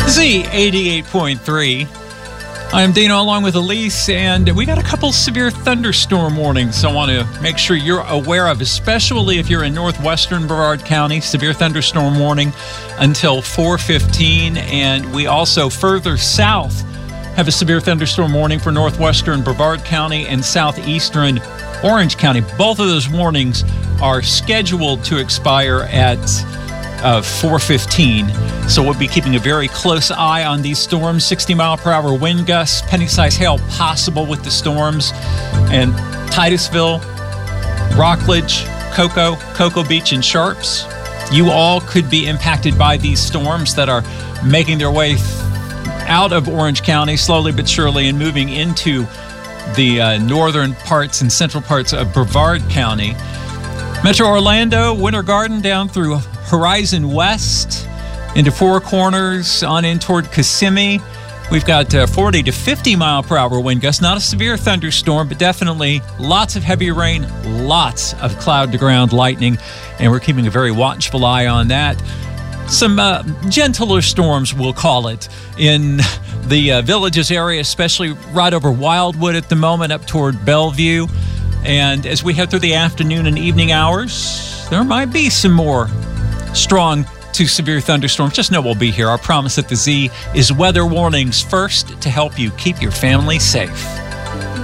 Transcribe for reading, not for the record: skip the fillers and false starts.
Z 88.3. I'm Dino along with Elise, and we got a couple severe thunderstorm warnings I want to make sure you're aware of, especially if you're in northwestern Brevard County. Severe thunderstorm warning until 4:15, and we also further south have a severe thunderstorm warning for northwestern Brevard County and southeastern Orange County. Both of those warnings are scheduled to expire at 4:15. So we'll be keeping a very close eye on these storms. 60-mile-per-hour wind gusts, penny-size hail possible with the storms. And Titusville, Rockledge, Cocoa Beach, and Sharps, you all could be impacted by these storms that are making their way out of Orange County slowly but surely and moving into the northern parts and central parts of Brevard County. Metro Orlando, Winter Garden down through Horizon West into Four Corners on in toward Kissimmee. We've got 40 to 50 mile per hour wind gusts. Not a severe thunderstorm, but definitely lots of heavy rain, lots of cloud to ground lightning, and we're keeping a very watchful eye on that. Some gentler storms, we'll call it, in the Villages area, especially right over Wildwood at the moment, up toward Bellevue. And as we head through the afternoon and evening hours, there might be some more strong to severe thunderstorms. Just know we'll be here. Our promise at the Z is weather warnings first to help you keep your family safe.